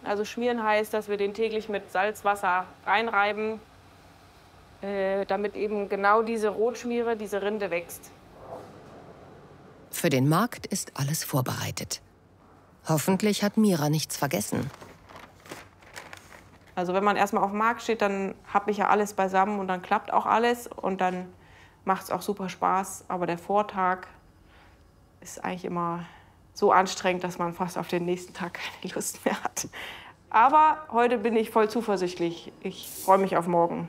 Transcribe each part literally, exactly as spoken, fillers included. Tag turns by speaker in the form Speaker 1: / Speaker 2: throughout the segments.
Speaker 1: Also schmieren heißt, dass wir den täglich mit Salzwasser reinreiben, äh, damit eben genau diese Rotschmiere, diese Rinde wächst.
Speaker 2: Für den Markt ist alles vorbereitet. Hoffentlich hat Mira nichts vergessen.
Speaker 1: Also wenn man erstmal auf dem Markt steht, dann habe ich ja alles beisammen und dann klappt auch alles und dann macht es auch super Spaß. Aber der Vortag ist eigentlich immer so anstrengend, dass man fast auf den nächsten Tag keine Lust mehr hat. Aber heute bin ich voll zuversichtlich. Ich freue mich auf morgen.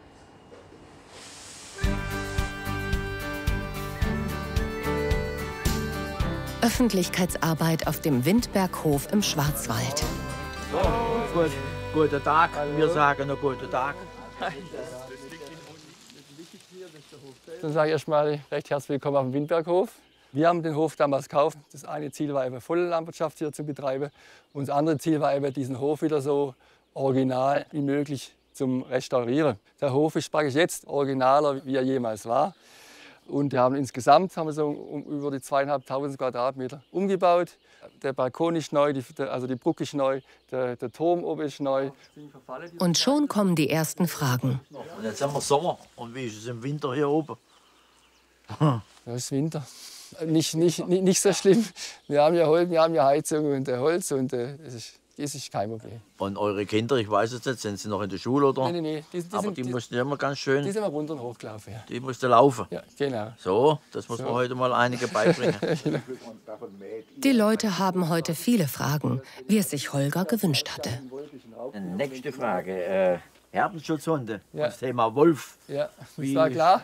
Speaker 2: Öffentlichkeitsarbeit auf dem Windberghof im Schwarzwald.
Speaker 3: So, gut, guten Tag. Wir sagen noch guten Tag.
Speaker 4: Dann sage ich erstmal recht herzlich willkommen auf dem Windberghof. Wir haben den Hof damals gekauft. Das eine Ziel war eben, volle Landwirtschaft hier zu betreiben. Und das andere Ziel war eben, diesen Hof wieder so original wie möglich zum Restaurieren. Der Hof ist praktisch jetzt originaler, wie er jemals war. Und wir haben insgesamt haben wir so um über die zweieinhalbtausend Quadratmeter umgebaut. Der Balkon ist neu, die, also die Brücke ist neu, der, der Turm oben ist neu.
Speaker 2: Und schon kommen die ersten Fragen.
Speaker 3: Und jetzt haben wir Sommer. Und wie ist es im Winter hier oben?
Speaker 4: Das ist Winter. Nicht, nicht, nicht, nicht so schlimm. Wir haben ja Holz, wir haben ja Heizung und äh, Holz und äh, das, ist, das ist kein Problem.
Speaker 3: Und eure Kinder, ich weiß es nicht, sind sie noch in der Schule oder?
Speaker 4: Nein, nein, nein. Die, die
Speaker 3: Aber
Speaker 4: sind,
Speaker 3: die,
Speaker 4: die
Speaker 3: mussten ja immer ganz schön.
Speaker 4: Die sind immer runter und hochgelaufen. Ja.
Speaker 3: Die mussten laufen.
Speaker 4: Ja, genau.
Speaker 3: So, das muss
Speaker 4: So.
Speaker 3: man heute mal einige beibringen.
Speaker 2: Die Leute haben heute viele Fragen, wie es sich Holger gewünscht hatte.
Speaker 3: Nächste Frage. Äh, Herbenschutzhunde.
Speaker 4: Ja.
Speaker 3: Das Thema Wolf.
Speaker 4: Ja, das
Speaker 3: Wie-
Speaker 4: war klar.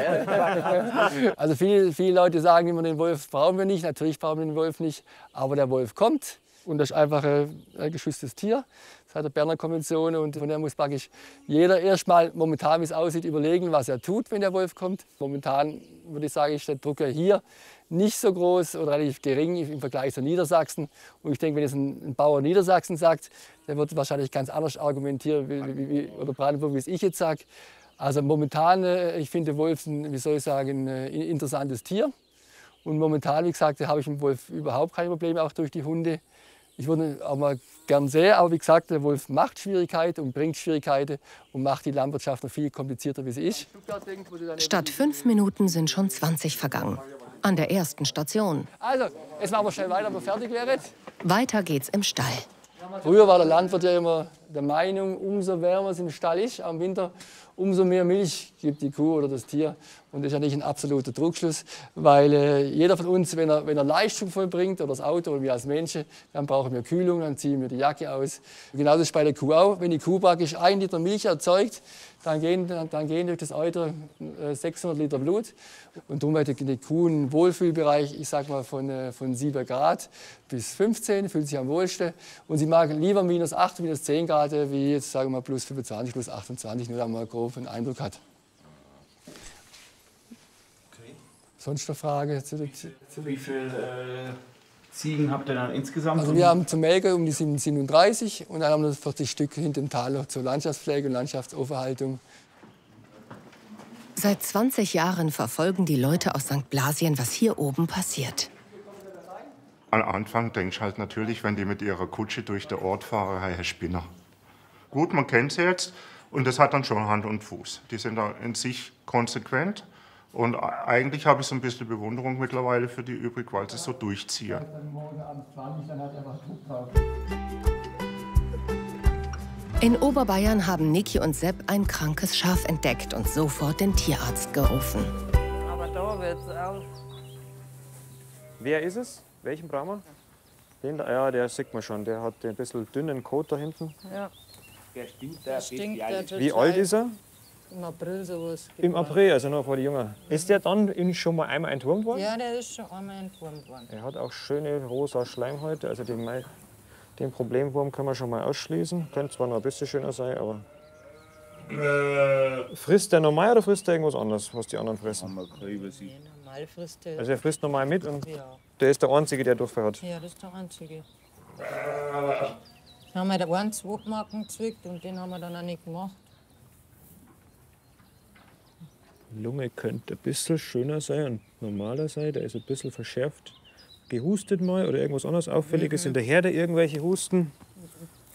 Speaker 4: Also viele, viele Leute sagen immer, den Wolf brauchen wir nicht. Natürlich brauchen wir den Wolf nicht, aber der Wolf kommt. Und das ist einfach ein, ein geschütztes Tier. Das hat die Berner Konvention und von der muss praktisch jeder erstmal momentan, wie es aussieht, überlegen, was er tut, wenn der Wolf kommt. Momentan würde ich sagen, ist der Druck ja hier nicht so groß oder relativ gering im Vergleich zu Niedersachsen. Und ich denke, wenn es ein, ein Bauer Niedersachsen sagt, der wird wahrscheinlich ganz anders argumentieren wie, wie, wie, oder Brandenburg, wie es ich jetzt sage. Also momentan, äh, ich finde den Wolf ein, wie soll ich sagen, ein interessantes Tier. Und momentan, wie gesagt, habe ich mit dem Wolf überhaupt keine Probleme, auch durch die Hunde. Ich würde ihn auch mal gern sehen, aber wie gesagt, der Wolf macht Schwierigkeiten und bringt Schwierigkeiten und macht die Landwirtschaft noch viel komplizierter, wie sie ist.
Speaker 2: Statt fünf Minuten sind schon zwanzig vergangen. An der ersten Station.
Speaker 4: Also, jetzt machen wir schnell weiter, wenn wir fertig wären.
Speaker 2: Weiter geht's im Stall.
Speaker 4: Früher war der Landwirt ja immer der Meinung, umso wärmer es im Stall ist am Winter, umso mehr Milch gibt die Kuh oder das Tier. Und das ist ja nicht ein absoluter Trugschluss, weil äh, jeder von uns, wenn er, wenn er Leistung vollbringt, oder das Auto oder wir als Menschen, dann brauchen wir Kühlung, dann ziehen wir die Jacke aus. Und genauso ist bei der Kuh auch. Wenn die Kuh praktisch ein Liter Milch erzeugt, dann gehen, dann, dann gehen durch das Euter äh, sechshundert Liter Blut. Und darum hat die Kuh einen Wohlfühlbereich, ich sag mal von, äh, von sieben Grad bis fünfzehn, fühlt sich am wohlsten. Und sie mag lieber minus acht, minus zehn Grad, wie jetzt sagen wir mal plus fünfundzwanzig, plus achtundzwanzig, nur da mal grob einen Eindruck hat.
Speaker 5: Okay.
Speaker 4: Sonst eine Frage? Zu der, zu
Speaker 5: Wie viele äh, Ziegen habt ihr dann insgesamt?
Speaker 4: also wir haben zum Melken um die siebenunddreißig und dann haben wir vierzig Stück hinter dem Tal noch zur Landschaftspflege und Landschaftsauferhaltung.
Speaker 2: Seit zwanzig Jahren verfolgen die Leute aus Sankt Blasien, was hier oben passiert.
Speaker 6: Am Anfang denkst du halt natürlich, wenn die mit ihrer Kutsche durch den Ort fahren, hey, Herr Spinner. Gut, man kennt sie jetzt und das hat dann schon Hand und Fuß. Die sind da in sich konsequent und eigentlich habe ich so ein bisschen Bewunderung mittlerweile für die übrig, weil sie so durchziehen.
Speaker 2: In Oberbayern haben Niki und Sepp ein krankes Schaf entdeckt und sofort den Tierarzt gerufen.
Speaker 1: Aber da wird's auch.
Speaker 7: Wer ist es? Welchen brauchen wir? Den da? Ja, der sieht man schon. Der hat ein bisschen dünnen Kot da hinten.
Speaker 1: Ja.
Speaker 8: Der stinkt, der stinkt der total.
Speaker 7: Wie alt ist er?
Speaker 8: Im April sowas.
Speaker 7: Im April, also noch vor die Jungen. Ist der dann in- schon mal einmal entwurmt worden?
Speaker 8: Ja, der ist schon einmal entwurmt worden.
Speaker 7: Er hat auch schöne rosa Schleimhäute. Also den, Mei- den Problemwurm kann man schon mal ausschließen. Könnte zwar noch ein bisschen schöner sein, aber. Frisst der normal oder frisst der irgendwas anderes, was die anderen fressen?
Speaker 8: Nee, normal frisst der.
Speaker 7: Also er frisst normal mit und
Speaker 8: Ja.
Speaker 7: der ist der Einzige, der Durchfall hat.
Speaker 8: Ja, das ist der einzige. Dann haben wir den einen Zweimarken gezwickt und den haben wir dann auch nicht gemacht.
Speaker 7: Lunge könnte ein bisschen schöner sein und normaler sein. Der ist ein bisschen verschärft. Gehustet mal oder irgendwas anderes Auffälliges in der Herde, irgendwelche Husten.